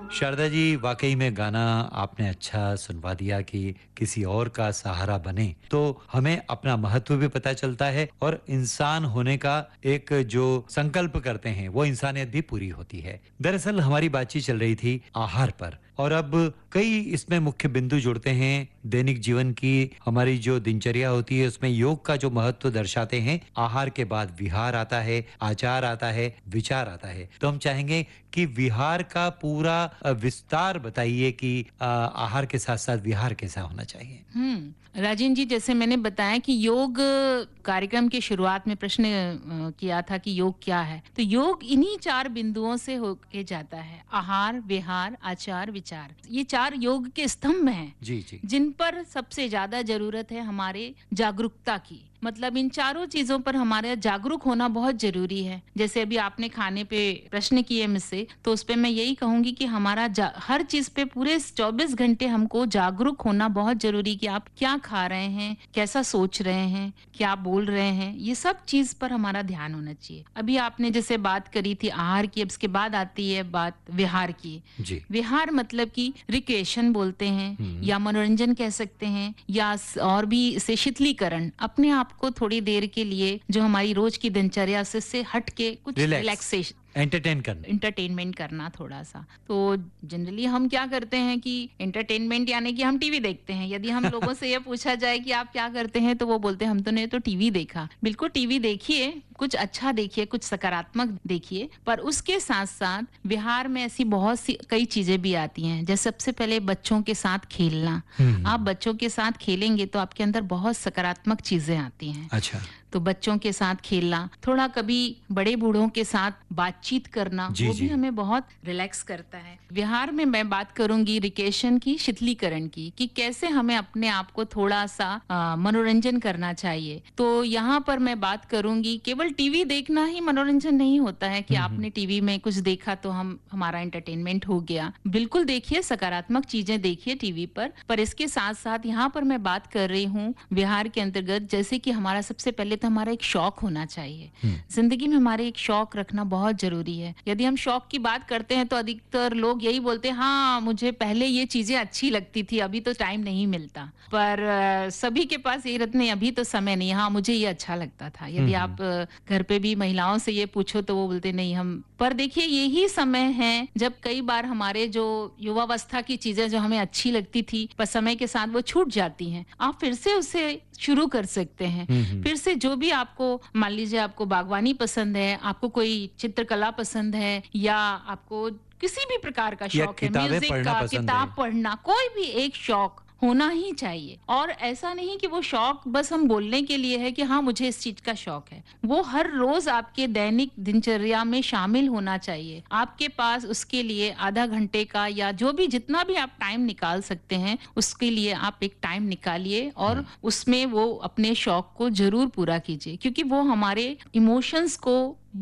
शारदा जी, वाकई में गाना आपने अच्छा सुनवा दिया कि किसी और का सहारा बने तो हमें अपना महत्व भी पता चलता है और इंसान होने का एक जो संकल्प करते हैं वो इंसानियत भी पूरी होती है। दरअसल हमारी बातचीत चल रही थी आहार पर और अब कई इसमें मुख्य बिंदु जुड़ते हैं। दैनिक जीवन की हमारी जो दिनचर्या होती है उसमें योग का जो महत्व दर्शाते हैं। आहार के बाद विहार आता है, आचार आता है, विचार आता है। तो हम चाहेंगे कि विहार का पूरा विस्तार बताइए कि आहार के साथ-साथ विहार कैसा होना चाहिए? राजेन जी, जैसे मैंने बताया कि योग कार्यक्रम की शुरुआत में प्रश्न किया था कि योग क्या है, तो योग इन्हीं 4 बिंदुओं से होके जाता है। आहार, विहार, आचार, विचार। ये 4 योग के स्तंभ हैं, जी, जी। जिन पर सबसे ज्यादा जरूरत है हमारे जागरूकता की। मतलब इन चारों चीजों पर हमारे जागरूक होना बहुत जरूरी है। जैसे अभी आपने खाने पे प्रश्न किए मुझसे, तो उस पे मैं यही कहूंगी कि हमारा हर चीज पे पूरे 24 घंटे हमको जागरूक होना बहुत जरूरी, कि आप क्या खा रहे हैं, कैसा सोच रहे हैं, क्या बोल रहे हैं, ये सब चीज पर हमारा ध्यान होना चाहिए। अभी आपने जैसे बात करी थी आहार की, अब इसके बाद आती है बात विहार की। जी। विहार मतलब कि रिक्रिएशन बोलते हैं हुँ। या मनोरंजन कह सकते हैं, या और भी इसे शिथिलीकरण, अपने आप को थोड़ी देर के लिए जो हमारी रोज की दिनचर्या से हट के कुछ रिलैक्स, रिलैक्सेशन, एंटरटेन करना। इंटरटेनमेंट करना थोड़ा सा। तो जनरली हम क्या करते हैं कि एंटरटेनमेंट यानी कि हम टीवी देखते हैं। यदि हम लोगों से ये पूछा जाए कि आप क्या करते हैं, तो वो बोलते हैं हम तो नहीं तो टीवी देखा। बिल्कुल टीवी देखिए, कुछ अच्छा देखिए, कुछ सकारात्मक देखिए, पर उसके साथ साथ बिहार में ऐसी बहुत सी कई चीजें भी आती हैं। जैसे सबसे पहले बच्चों के साथ खेलना। आप हुँ। बच्चों के साथ खेलेंगे तो आपके अंदर बहुत सकारात्मक चीजें आती हैं। अच्छा। तो बच्चों के साथ खेलना, थोड़ा कभी बड़े बूढ़ों के साथ बातचीत करना, जी, वो भी जी। हमें बहुत रिलैक्स करता है। विहार में मैं बात करूंगी रिकेशन की, शिथिलीकरण की, कि कैसे हमें अपने आप को थोड़ा सा मनोरंजन करना चाहिए। तो यहाँ पर मैं बात करूंगी, केवल टीवी देखना ही मनोरंजन नहीं होता है कि हुँ, हुँ। आपने टीवी में कुछ देखा तो हमारा एंटरटेनमेंट हो गया। बिल्कुल देखिए, सकारात्मक चीजें देखिए टीवी पर इसके साथ साथ यहाँ पर मैं बात कर रही हूँ विहार के अंतर्गत, जैसे कि हमारा सबसे पहले तो हमारा एक शौक होना चाहिए। हुँ। जिंदगी में हमारे एक शौक रखना बहुत जरूरी है। यदि हम शौक की बात करते हैं तो अधिकतर लोग यही बोलते हैं, हाँ मुझे पहले ये चीजें अच्छी लगती थी, अभी तो टाइम नहीं मिलता। पर सभी के पास यही रहते, नहीं अभी तो समय नहीं, हाँ मुझे ये अच्छा लगता था। हुँ, यदि हुँ। आप घर पे भी महिलाओं से ये पूछो तो वो बोलते नहीं हम, पर देखिए यही समय है जब कई बार हमारे जो युवावस्था की चीजें जो हमें अच्छी लगती थी, पर समय के साथ वो छूट जाती हैं। आप फिर से उसे शुरू कर सकते हैं। हुँ, हुँ। फिर से जो भी आपको, मान लीजिए आपको बागवानी पसंद है, आपको कोई चित्रकला पसंद है, या आपको किसी भी प्रकार का या शौक है, किताबें म्यूजिक पढ़ना का, पसंद है। किताब पढ़ना, कोई भी एक शौक होना ही चाहिए। और ऐसा नहीं कि वो शौक बस हम बोलने के लिए है कि हाँ मुझे इस चीज का शौक है। वो हर रोज आपके दैनिक दिनचर्या में शामिल होना चाहिए। आपके पास उसके लिए आधा घंटे का या जो भी जितना भी आप टाइम निकाल सकते हैं, उसके लिए आप एक टाइम निकालिए और हुँ। उसमें वो अपने शौक को जरूर पूरा कीजिए, क्योंकि वो हमारे इमोशंस को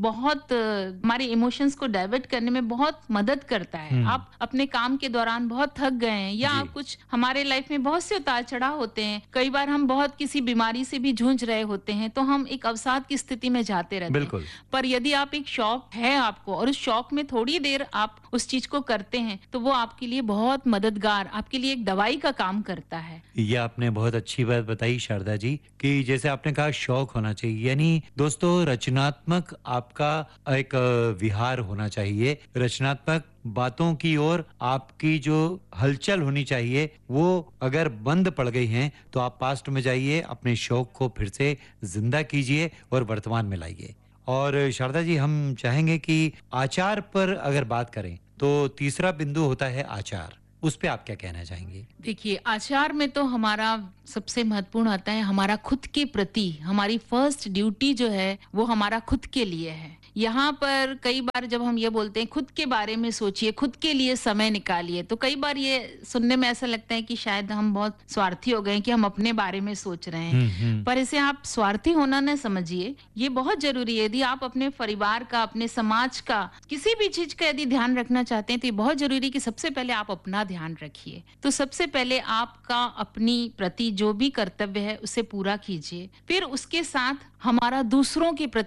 हमारे इमोशंस को डाइवर्ट करने में बहुत मदद करता है। हुँ। आप अपने काम के दौरान बहुत थक गए हैं, या जी। कुछ हमारे लाइफ में बहुत से उतार चढ़ाव होते हैं, कई बार हम बहुत किसी बीमारी से भी जूझ रहे होते हैं, तो हम एक अवसाद की स्थिति में जाते रहते हैं। बिल्कुल। पर यदि आप एक शौक है आपको और उस शौक में थोड़ी देर आप उस चीज को करते हैं, तो वो आपके लिए बहुत मददगार, आपके लिए एक दवाई का काम करता है। ये आपने बहुत अच्छी बात बताई शारदा जी कि जैसे आपने कहा शौक होना चाहिए, यानी दोस्तों रचनात्मक आपका एक विहार होना चाहिए। रचनात्मक बातों की ओर आपकी जो हलचल होनी चाहिए वो अगर बंद पड़ गई हैं तो आप पास्ट में जाइए, अपने शौक को फिर से जिंदा कीजिए और वर्तमान में लाइए। और शारदा जी, हम चाहेंगे कि आचार पर अगर बात करें तो तीसरा बिंदु होता है आचार। उस पे आप क्या कहना चाहेंगे? देखिए, आचार में तो हमारा सबसे महत्वपूर्ण आता है हमारा खुद के प्रति, हमारी फर्स्ट ड्यूटी जो है वो हमारा खुद के लिए है। यहाँ पर कई बार जब हम ये बोलते हैं खुद के बारे में सोचिए, खुद के लिए समय निकालिए, तो कई बार ये सुनने में ऐसा लगता है कि शायद हम बहुत स्वार्थी हो गए हैं कि हम अपने बारे में सोच रहे हैं। हुँ, हुँ। पर इसे आप स्वार्थी होना न समझिए, ये बहुत जरूरी है। यदि आप अपने परिवार का, अपने समाज का, किसी भी चीज का यदि ध्यान रखना चाहते हैं, तो ये बहुत जरूरी है कि सबसे पहले आप अपना ध्यान रखिए। तो सबसे पहले आपका अपनी प्रति जो भी कर्तव्य है उसे पूरा कीजिए, फिर उसके साथ हमारा दूसरों के प्रति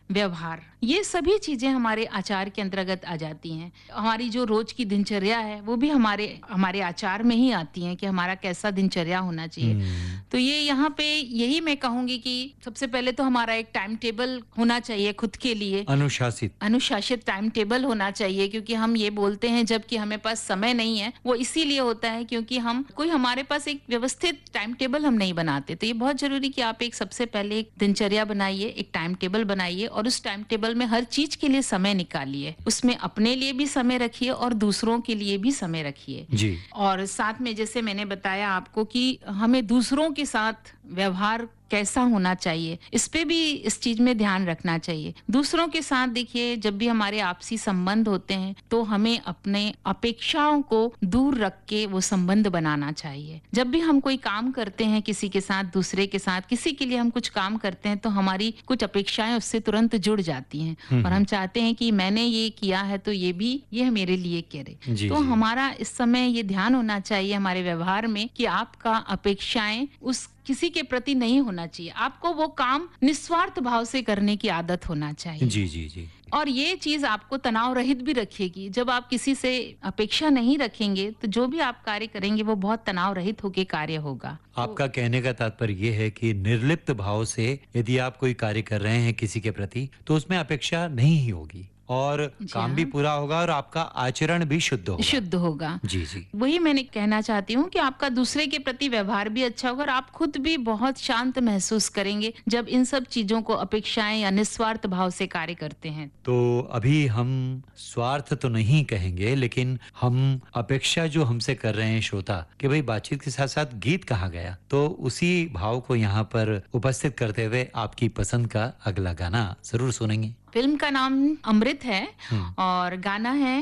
व्यवहार, ये सभी चीजें हमारे आचार के अंतर्गत आ जाती हैं। हमारी जो रोज की दिनचर्या है वो भी हमारे हमारे आचार में ही आती है कि हमारा कैसा दिनचर्या होना चाहिए। हम्म, तो ये यहाँ पे यही मैं कहूंगी कि सबसे पहले तो हमारा एक टाइम टेबल होना चाहिए खुद के लिए, अनुशासित। अनुशासित टाइम टेबल होना चाहिए। क्योंकि हम ये बोलते हैं जब कि हमें पास समय नहीं है, वो इसीलिए होता है क्योंकि हमारे पास एक व्यवस्थित टाइम टेबल हम नहीं बनाते। तो ये बहुत जरूरी कि आप एक सबसे पहले एक दिनचर्या बनाइए, एक टाइम टेबल बनाइए और उस टाइम टेबल में हर चीज के लिए समय निकालिए। उसमें अपने लिए भी समय रखिए और दूसरों के लिए भी समय रखिए। जी। और साथ में जैसे मैंने बताया आपको कि हमें दूसरों के साथ व्यवहार कैसा होना चाहिए, इस पे भी इस चीज में ध्यान रखना चाहिए। दूसरों के साथ देखिए, जब भी हमारे आपसी संबंध होते हैं तो हमें अपने अपेक्षाओं को दूर रख के वो संबंध बनाना चाहिए। जब भी हम कोई काम करते हैं किसी के साथ, दूसरे के साथ, किसी के लिए हम कुछ काम करते हैं तो हमारी कुछ अपेक्षाएं उससे तुरंत जुड़ जाती हैं और हम चाहते हैं कि मैंने ये किया है तो ये मेरे लिए करे। जी, तो जी। हमारा इस समय ये ध्यान होना चाहिए हमारे व्यवहार में कि आपका अपेक्षाएं उस किसी के प्रति नहीं होना चाहिए। आपको वो काम निस्वार्थ भाव से करने की आदत होना चाहिए। जी, जी, जी। और ये चीज आपको तनाव रहित भी रखेगी। जब आप किसी से अपेक्षा नहीं रखेंगे तो जो भी आप कार्य करेंगे वो बहुत तनाव रहित होकर कार्य होगा। आपका कहने का तात्पर्य ये है कि निर्लिप्त भाव से यदि आप कोई कार्य कर रहे हैं किसी के प्रति तो उसमें अपेक्षा नहीं ही होगी और जी काम भी हाँ, पूरा होगा और आपका आचरण भी शुद्ध होगा। शुद्ध होगा। जी, जी। वही मैंने कहना चाहती हूँ कि आपका दूसरे के प्रति व्यवहार भी अच्छा होगा और आप खुद भी बहुत शांत महसूस करेंगे जब इन सब चीजों को अपेक्षाएं या निस्वार्थ भाव से कार्य करते हैं। तो अभी हम स्वार्थ तो नहीं कहेंगे लेकिन हम अपेक्षा जो हमसे कर रहे हैं श्रोता कि भाई बातचीत के साथ साथ गीत कहाँ गया, तो उसी भाव को यहाँ पर उपस्थित करते हुए आपकी पसंद का अगला गाना जरूर सुनेंगे। फिल्म का नाम अमृत है हम्म। और गाना है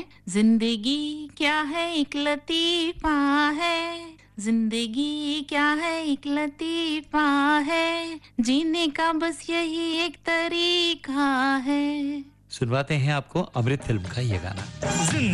जिंदगी क्या है एक लतीफा है, जिंदगी क्या है एक लतीफा है, जीने का बस यही एक तरीका है। सुनवाते हैं आपको अमृत फिल्म का ये गाना।